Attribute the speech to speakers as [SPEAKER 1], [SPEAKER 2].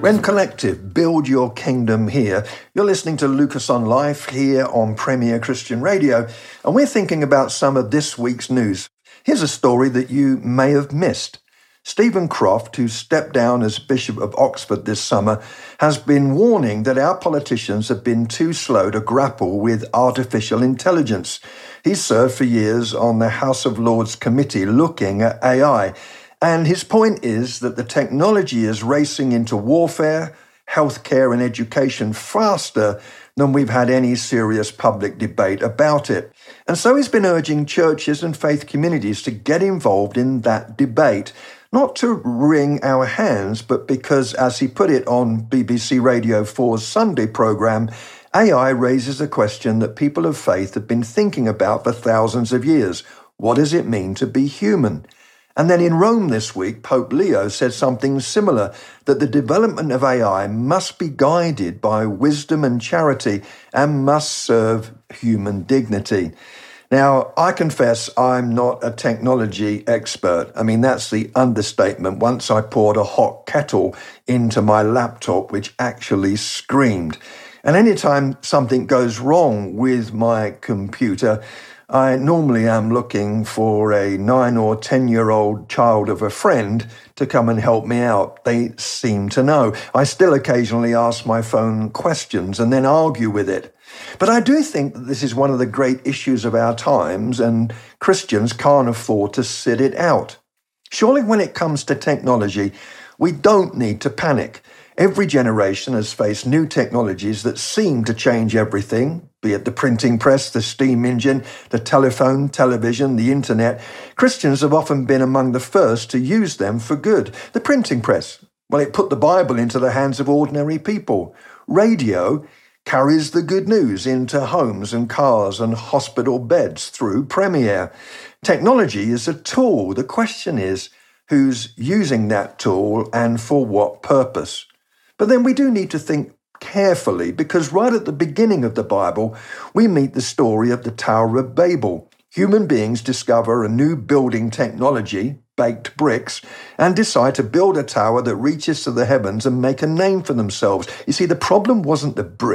[SPEAKER 1] Rend Collective, build your kingdom here. You're listening to Lucas on Life here on Premier Christian Radio, and we're thinking about some of this week's news. Here's a story that you may have missed. Stephen Croft, who stepped down as Bishop of Oxford this summer, has been warning that our politicians have been too slow to grapple with artificial intelligence. He's served for years on the House of Lords Committee looking at AI. And his point is that the technology is racing into warfare, healthcare and education faster than we've had any serious public debate about it. And so he's been urging churches and faith communities to get involved in that debate, not to wring our hands, but because, as he put it on BBC Radio 4's Sunday programme, AI raises a question that people of faith have been thinking about for thousands of years. What does it mean to be human? And then in Rome this week, Pope Leo said something similar, that the development of AI must be guided by wisdom and charity and must serve human dignity. Now, I confess I'm not a technology expert. I mean, that's the understatement. Once I poured a hot kettle into my laptop, which actually screamed. And anytime something goes wrong with my computer, I normally am looking for a 9 or 10-year-old child of a friend to come and help me out. They seem to know. I still occasionally ask my phone questions and then argue with it. But I do think that this is one of the great issues of our times, and Christians can't afford to sit it out. Surely when it comes to technology, we don't need to panic. Every generation has faced new technologies that seem to change everything, be it the printing press, the steam engine, the telephone, television, the internet. Christians have often been among the first to use them for good. The printing press, well, it put the Bible into the hands of ordinary people. Radio carries the good news into homes and cars and hospital beds through Premier. Technology is a tool. The question is, who's using that tool and for what purpose? But then we do need to think carefully, because right at the beginning of the Bible, we meet the story of the Tower of Babel. Human beings discover a new building technology, baked bricks, and decide to build a tower that reaches to the heavens and make a name for themselves. You see, the problem wasn't the bricks.